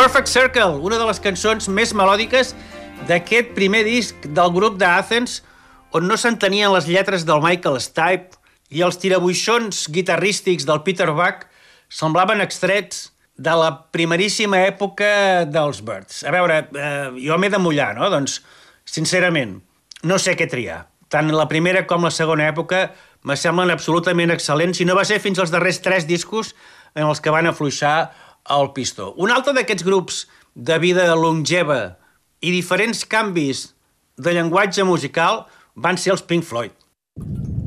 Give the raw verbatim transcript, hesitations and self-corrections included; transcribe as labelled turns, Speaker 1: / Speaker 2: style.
Speaker 1: Perfect Circle, una de les cançons més melòdiques d'aquest primer disc del grup d'Athens, on no s'entenien les lletres del Michael Stipe i els tirabuixons guitarrístics del Peter Buck semblaven extrets de la primeríssima època dels Byrds. A veure, eh, jo m'he de mullar, no? Doncs, sincerament, no sé què triar. Tant la primera com la segona època me semblen absolutament excel·lents, i no va ser fins als darrers tres discos en els que van afluixar el pistó. Un altre d'aquests grups de vida longeva i diferents canvis de llenguatge musical van ser els Pink Floyd.